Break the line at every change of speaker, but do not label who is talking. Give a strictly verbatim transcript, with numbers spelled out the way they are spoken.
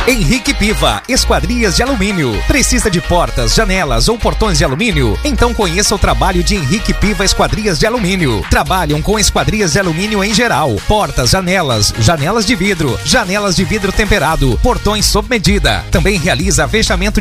Henrique Piva, Esquadrias de Alumínio. Precisa de portas, janelas ou portões de alumínio? Então conheça o trabalho de Henrique Piva Esquadrias de Alumínio. Trabalham com esquadrias de alumínio em geral. Portas, janelas, janelas de vidro, janelas de vidro temperado, portões sob medida. Também realiza fechamento